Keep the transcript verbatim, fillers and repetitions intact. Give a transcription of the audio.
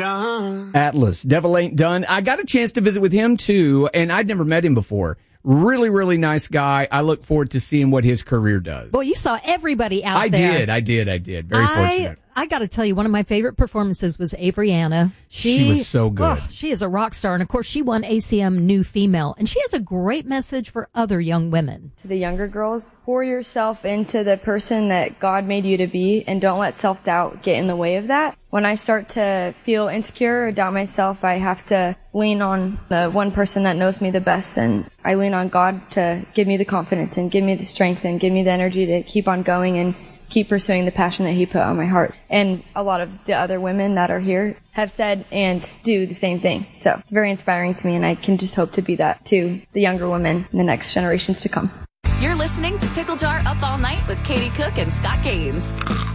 done. Atlas, Devil Ain't Done. I got a chance to visit with him too, and I'd never met him before. Really, really nice guy. I look forward to seeing what his career does. Well, you saw everybody out I there. did, I did, I did. Very I, fortunate. I got to tell you, one of my favorite performances was Avery Anna. She, She was so good. Oh, she is a rock star. And, of course, she won A C M New Female. And she has a great message for other young women. To the younger girls, pour yourself into the person that God made you to be, and don't let self-doubt get in the way of that. When I start to feel insecure or doubt myself, I have to lean on the one person that knows me the best, and I lean on God to give me the confidence and give me the strength and give me the energy to keep on going and keep pursuing the passion that He put on my heart. And a lot of the other women that are here have said and do the same thing. So it's very inspiring to me, and I can just hope to be that to the younger women in the next generations to come. You're listening to Pickle Jar Up All Night with Katie Cook and Scott Gaines.